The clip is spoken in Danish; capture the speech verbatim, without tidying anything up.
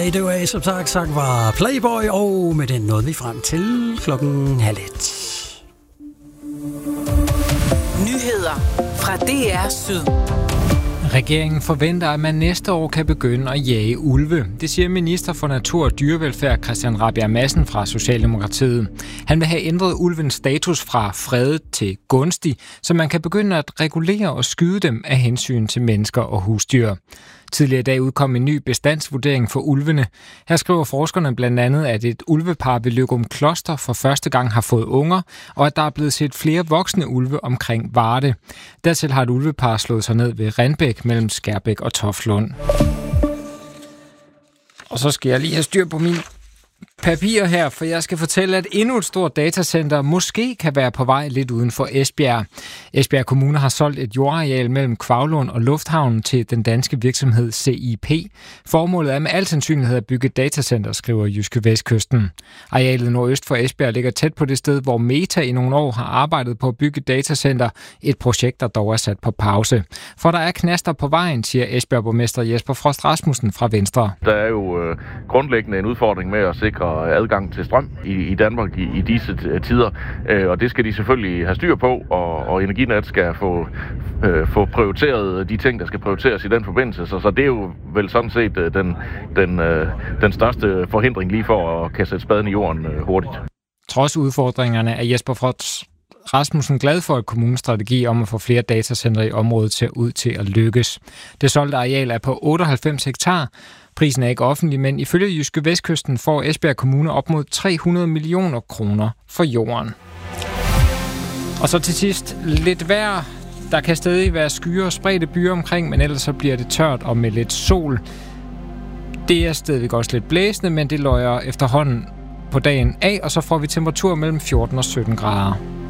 Day. Det var som sagt sagt var Playboy, og med den nåede vi frem til klokken halv et. Nyheder fra D R Syd. Regeringen forventer, at man næste år kan begynde at jage ulve. Det siger minister for Natur og Dyrevelfærd Christian Rabjerg Madsen fra Socialdemokratiet. Han vil have ændret ulvens status fra fredet til gunstig, så man kan begynde at regulere og skyde dem af hensyn til mennesker og husdyr. Tidligere i dag udkom en ny bestandsvurdering for ulvene. Her skriver forskerne blandt andet, at et ulvepar ved Løgumkloster for første gang har fået unger, og at der er blevet set flere voksne ulve omkring Varde. Dertil har et ulvepar slået sig ned ved Rindbæk mellem Skærbæk og Toftlund. Og så skal jeg lige have styr på min papir her, for jeg skal fortælle, at endnu et stort datacenter måske kan være på vej lidt uden for Esbjerg. Esbjerg Kommune har solgt et jordareal mellem Kvavlund og Lufthavnen til den danske virksomhed C I P. Formålet er med al sandsynlighed at bygge et datacenter, skriver Jyske Vestkysten. Arealet nordøst for Esbjerg ligger tæt på det sted, hvor Meta i nogle år har arbejdet på at bygge et datacenter, et projekt, der dog er sat på pause. For der er knaster på vejen, siger Esbjerg-borgmester Jesper Frost Rasmussen fra Venstre. Der er jo øh, grundlæggende en udfordring med at sikre adgang til strøm i, i Danmark i, i disse tider, øh, og det skal de selvfølgelig have styr på, og, og Energinet skal få, øh, få prioriteret de ting, der skal prioriteres i den forbindelse, så, så det er jo vel sådan set øh, den, den, øh, den største forhindring lige for at kan sætte spaden i jorden øh, hurtigt. Trods udfordringerne er Jesper Frost Rasmussen glad for, at kommunens strategi om at få flere datacenter i området ser ud til at lykkes. Det solgte areal er på otteoghalvfems hektar. Prisen er ikke offentlig, men ifølge Jyske Vestkysten får Esbjerg Kommune op mod tre hundrede millioner kroner for jorden. Og så til sidst lidt vejr. Der kan stadig være skyer og spredte byer omkring, men ellers så bliver det tørt og med lidt sol. Det er stadigvæk også lidt blæsende, men det løjer efterhånden på dagen af, og så får vi temperatur mellem fjorten og sytten grader.